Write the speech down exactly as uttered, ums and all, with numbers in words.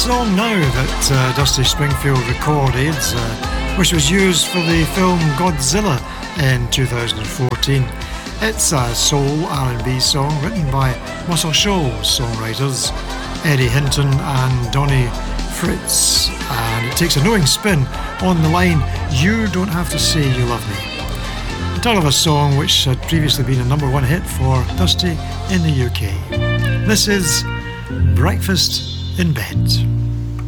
song now that uh, Dusty Springfield recorded, uh, which was used for the film Godzilla in two thousand fourteen. It's a soul R and B song written by Muscle Shoals songwriters Eddie Hinton and Donnie Fritz, and it takes a knowing spin on the line, "You don't have to say you love me." The title of a song which had previously been a number one hit for Dusty in the U K. This is Breakfast in Bed.